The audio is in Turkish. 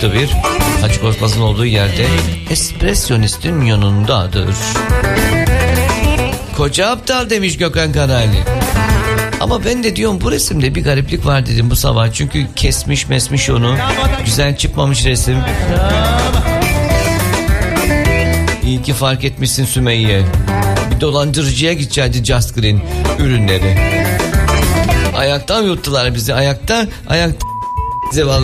bir Hacı Korkmaz'ın olduğu yerde espresyonistin yanındadır. Koca aptal demiş Gökhan Kanali. Ama ben de diyorum bu resimde bir gariplik var dedim bu sabah. Çünkü kesmiş onu. Güzel çıkmamış resim. İyi ki fark etmişsin Sümeyye. Bir dolandırıcıya gidecekti Just Green ürünleri. Ayaktan yuttular bizi. Ayakta.